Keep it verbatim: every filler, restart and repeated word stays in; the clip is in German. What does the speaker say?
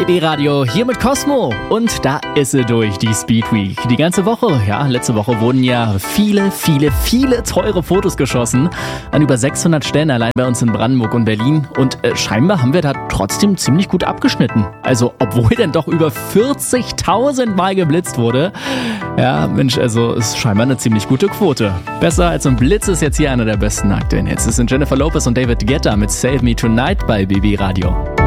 B B-Radio hier mit Cosmo und da ist sie durch, die Speed Week. Die ganze Woche, ja, letzte Woche wurden ja viele, viele, viele teure Fotos geschossen an über sechshundert Stellen allein bei uns in Brandenburg und Berlin und äh, scheinbar haben wir da trotzdem ziemlich gut abgeschnitten. Also, obwohl denn doch über vierzigtausend Mal geblitzt wurde. Ja, Mensch, also ist scheinbar eine ziemlich gute Quote. Besser als ein Blitz ist jetzt hier einer der besten aktuellen Hits. Es sind Jennifer Lopez und David Guetta mit Save Me Tonight bei B B-Radio.